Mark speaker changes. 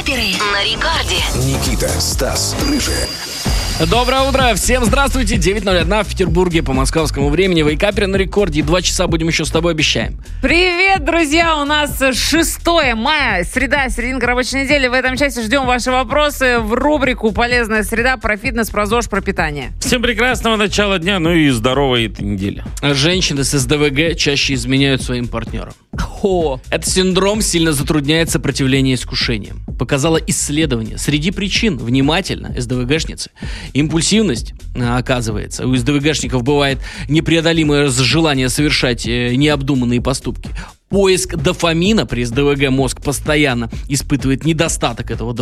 Speaker 1: Вейкаперы на рекорде.
Speaker 2: Никита, Стас, Рыжая.
Speaker 3: Доброе утро, всем здравствуйте, 9:01 в Петербурге по московскому времени. Вейкаперы на рекорде, 2 часа будем еще с тобой, обещаем.
Speaker 4: Привет, друзья! У нас 6 мая, среда, серединка рабочей недели. В этом часе ждем ваши вопросы в рубрику «Полезная среда», про фитнес, про ЗОЖ, про питание.
Speaker 5: Всем прекрасного начала дня, ну и здоровой этой недели.
Speaker 3: Женщины с СДВГ чаще изменяют своим партнерам. Этот синдром сильно затрудняет сопротивление искушениям. Показало исследование. Среди причин, внимательно, СДВГшницы, импульсивность, оказывается, у СДВГшников бывает непреодолимое желание совершать необдуманные поступки. Поиск дофамина при СДВГ мозг постоянно испытывает недостаток этого дофамина.